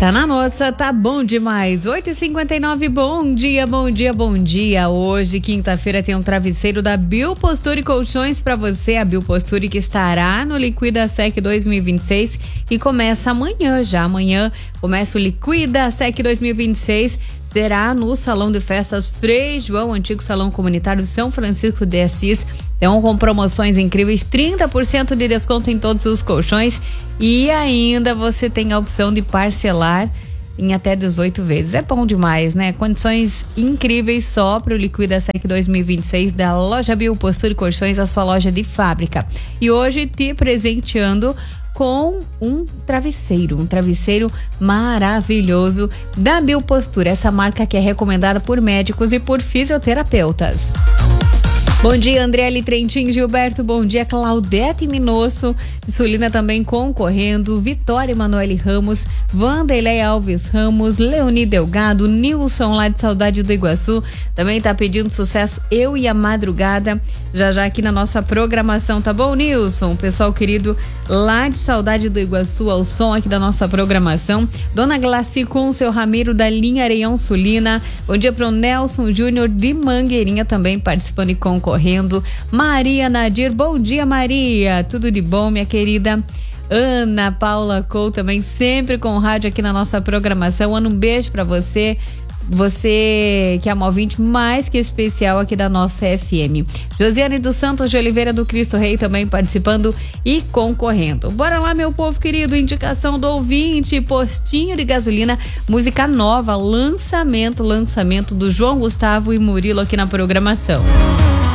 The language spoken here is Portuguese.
Tá na nossa, tá bom demais. 8h59, bom dia, bom dia, bom dia. Hoje, quinta-feira, tem um travesseiro da Bioposture Colchões pra você. A Bioposture que estará no Liquida Sec 2026 e começa amanhã já. Amanhã começa o Liquida Sec 2026. Será no Salão de Festas Frei João, antigo Salão Comunitário de São Francisco de Assis. Então, com promoções incríveis, 30% de desconto em todos os colchões e ainda você tem a opção de parcelar em até 18 vezes. É bom demais, né? Condições incríveis só para o Liquida Sec 2026 da loja Bioposture Colchões, a sua loja de fábrica. E hoje te presenteando com um travesseiro maravilhoso da Bioposture, essa marca que é recomendada por médicos e por fisioterapeutas. Bom dia, Andriele Trentin, Gilberto, bom dia, Claudete Minosso, Sulina também concorrendo, Vitória Emanuele Ramos, Vanderlei Alves Ramos, Leoni Delgado, Nilson lá de Saudade do Iguaçu, também tá pedindo sucesso, Eu e a Madrugada, já aqui na nossa programação, tá bom, Nilson? Pessoal querido lá de Saudade do Iguaçu, ao som aqui da nossa programação, Dona Glaci com seu Ramiro da linha Areião Sulina, bom dia pro Nelson Júnior de Mangueirinha também participando e concorrendo. Maria Nadir, bom dia, Maria, tudo de bom, minha querida? Ana Paula Cole também sempre com o rádio aqui na nossa programação. Ana, um beijo pra você que é uma ouvinte mais que especial aqui da nossa FM. Josiane dos Santos de Oliveira do Cristo Rei também participando e concorrendo. Bora lá, meu povo querido, indicação do ouvinte, postinho de gasolina, música nova, lançamento do João Gustavo e Murilo aqui na programação.